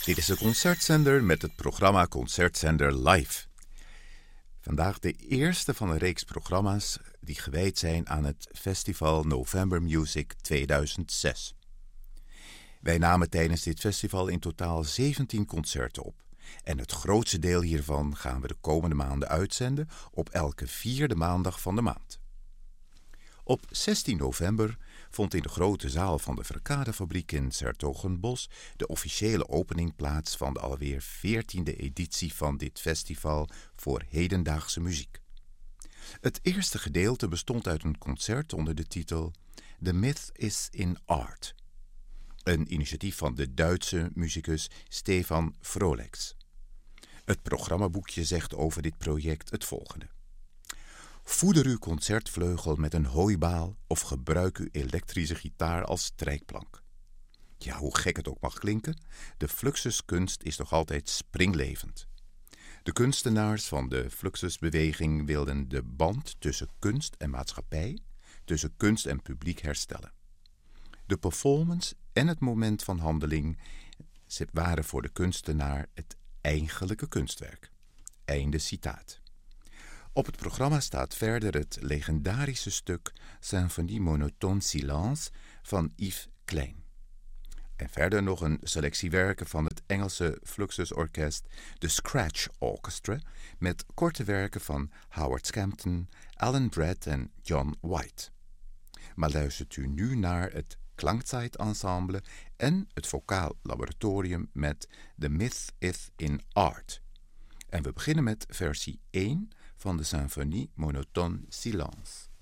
Dit is de Concertzender met het programma Concertzender Live. Vandaag de eerste van een reeks programma's die gewijd zijn aan het festival November Music 2006. Wij namen tijdens dit festival in totaal 17 concerten op. En het grootste deel hiervan gaan we de komende maanden uitzenden op elke 4e maandag van de maand. Op 16 november vond in de grote zaal van de Verkadefabriek in 's-Hertogenbosch de officiële opening plaats van de alweer 14e editie van dit festival voor hedendaagse muziek. Het eerste gedeelte bestond uit een concert onder de titel The Myth is in Art, een initiatief van de Duitse muzikus Stefan Vrolex. Het programmaboekje zegt over dit project het volgende. Voeder uw concertvleugel met een hooibaal of gebruik uw elektrische gitaar als strijkplank. Ja, hoe gek het ook mag klinken, de Fluxuskunst is nog altijd springlevend. De kunstenaars van de Fluxusbeweging wilden de band tussen kunst en maatschappij, tussen kunst en publiek herstellen. De performance en het moment van handeling waren voor de kunstenaar het eigenlijke kunstwerk. Einde citaat. Op het programma staat verder het legendarische stuk Symphonie monotone silence van Yves Klein. En verder nog een selectie werken van het Engelse Fluxusorkest, de Scratch Orchestra, met korte werken van Howard Scampton, Alan Brett en John White. Maar luistert u nu naar het Klangzeit-ensemble en het Vocaal Laboratorium met The Myth is in Art. En we beginnen met versie 1 van de Symphonie monotone silence.